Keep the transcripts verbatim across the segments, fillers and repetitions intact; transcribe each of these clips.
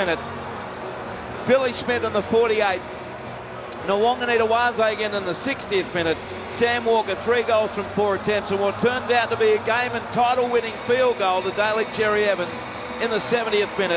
minute. Billy Smith in the forty-eighth. Nwanganita again in the sixtieth minute. Sam Walker, three goals from four attempts, and what turns out to be a game and title-winning field goal to Daly Cherry Evans in the seventieth minute.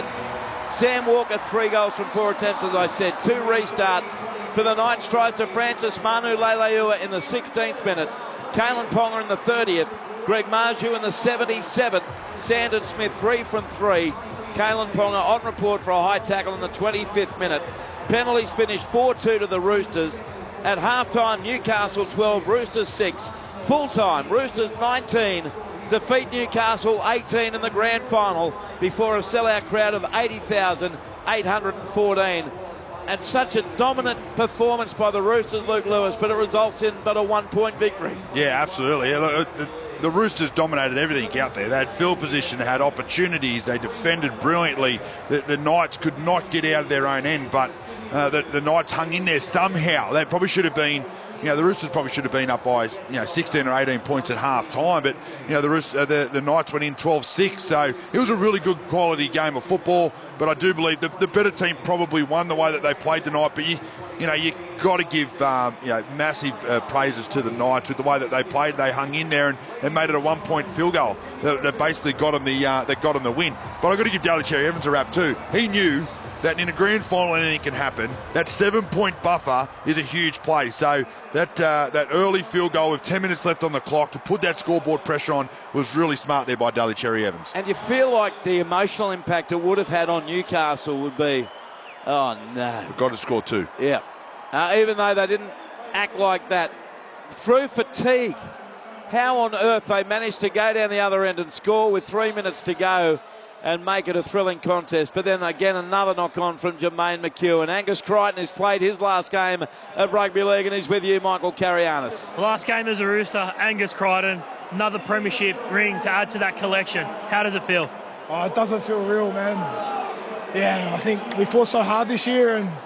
Sam Walker, three goals from four attempts, as I said. Two restarts for the Knights. Tries to Francis Manu Leilua in the sixteenth minute. Kalen Ponga in the thirtieth. Greg Marju in the seventy-seventh. Sandon Smith, three from three. Kalen Ponga on report for a high tackle in the twenty-fifth minute. Penalties finished four two to the Roosters. At halftime, Newcastle twelve, Roosters six. Full-time, Roosters nineteen. Defeat Newcastle eighteen in the grand final before a sellout crowd of eighty thousand eight hundred fourteen. And such a dominant performance by the Roosters, Luke Lewis, but it results in but a one-point victory. Yeah, absolutely. Yeah, look, the, the Roosters dominated everything out there. They had field position, they had opportunities, they defended brilliantly. The, the Knights could not get out of their own end, but uh, the, the Knights hung in there somehow. They probably should have been, you know, the Roosters probably should have been up by, you know, sixteen or eighteen points at half time, but, you know, the, Roosters, uh, the, the Knights went in twelve six, so it was a really good quality game of football. But I do believe the, the better team probably won the way that they played tonight. But you, you know, you got to give um, you know, massive uh, praises to the Knights with the way that they played. They hung in there and, and made it a one-point field goal. That, that basically got them the uh, that got them the win. But I've got to give Daly Cherry Evans a rap too. He knew that in a grand final anything can happen. That seven-point buffer is a huge play. So that uh, that early field goal with ten minutes left on the clock to put that scoreboard pressure on was really smart there by Daly Cherry Evans. And you feel like the emotional impact it would have had on Newcastle would be, oh no. We've got to score two. Yeah. Uh, even though they didn't act like that. Through fatigue, how on earth they managed to go down the other end and score with three minutes to go and make it a thrilling contest. But then again, another knock-on from Jermaine McEwen. Angus Crichton has played his last game of rugby league, and he's with you, Michael Carianis. Last game as a Rooster, Angus Crichton, another premiership ring to add to that collection. How does it feel? Oh, it doesn't feel real, man. Yeah, I think we fought so hard this year, and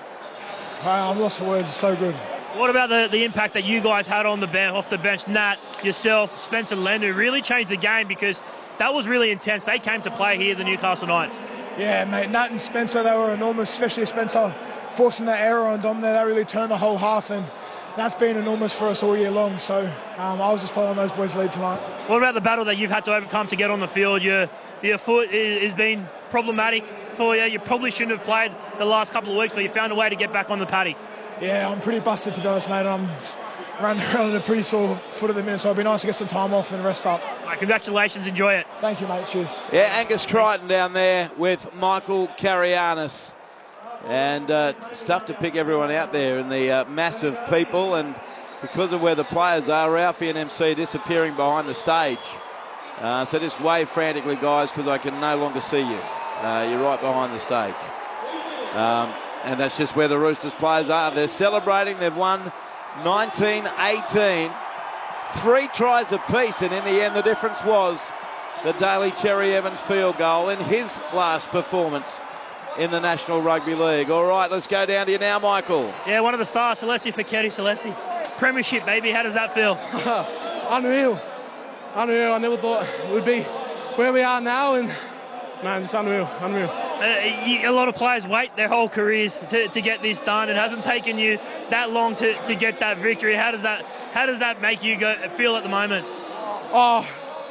I'm lost for words. It's so good. What about the, the impact that you guys had on the bench, off the bench? Nat, yourself, Spencer Lendu really changed the game because that was really intense. They came to play here, the Newcastle Knights. Yeah, mate, Nat and Spencer, they were enormous, especially Spencer forcing that error on Dom there. That really turned the whole half, and that's been enormous for us all year long. So um, I was just following those boys' lead tonight. What about the battle that you've had to overcome to get on the field? Your, your foot has been problematic for you. You probably shouldn't have played the last couple of weeks, but you found a way to get back on the paddock. Yeah, I'm pretty busted, to be honest, mate. I'm running around with a pretty sore foot at the minute, so it'd be nice to get some time off and rest up. Right, congratulations, enjoy it. Thank you, mate. Cheers. Yeah, Angus Crichton down there with Michael Carianis. And uh, it's tough to pick everyone out there in the uh, mass of people, and because of where the players are, Ralphie and M C disappearing behind the stage. Uh, so just wave frantically, guys, because I can no longer see you. Uh, you're right behind the stage. Um, and that's just where the Roosters players are. They're celebrating. They've won nineteen eighteen. Three tries apiece, and in the end the difference was the Daly Cherry Evans field goal in his last performance in the National Rugby League. All right, let's go down to you now, Michael. Yeah, one of the stars, Celeste Feketi. Celeste, premiership, baby. How does that feel? Unreal. Unreal. I never thought we'd be where we are now, and man, it's unreal. Unreal. Uh, a lot of players wait their whole careers to, to get this done. It hasn't taken you that long to, to get that victory. How does that how does that make you go feel at the moment? Oh,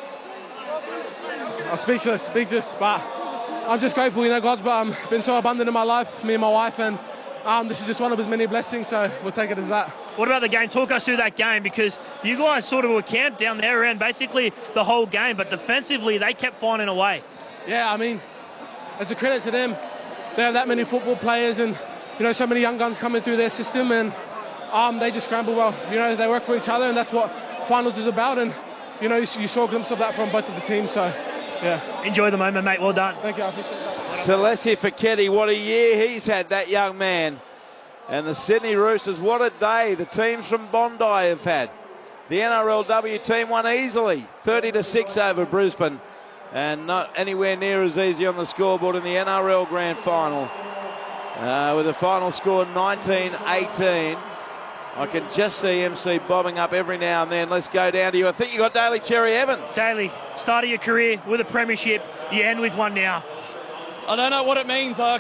I'm speechless, speechless. But I'm just grateful, you know, God's um, been so abundant in my life, me and my wife, and um, this is just one of his many blessings. So we'll take it as that. What about the game? Talk us through that game, because you guys sort of were camped down their end basically the whole game, but defensively they kept finding a way. Yeah, I mean, it's a credit to them. They have that many football players and, you know, so many young guns coming through their system, and um, they just scramble well. You know, they work for each other, and that's what finals is about. And, you know, you, you saw a glimpse of that from both of the teams. So, yeah. Enjoy the moment, mate. Well done. Thank you. I appreciate that. Celeste Feketi, what a year he's had, that young man. And the Sydney Roosters, what a day the teams from Bondi have had. The N R L W team won easily, thirty to six over Brisbane. And not anywhere near as easy on the scoreboard in the N R L Grand Final. Uh, with a final score nineteen eighteen. I can just see M C bobbing up every now and then. Let's go down to you. I think you got Daly Cherry Evans. Daly, start of your career with a premiership. You end with one now. I don't know what it means. I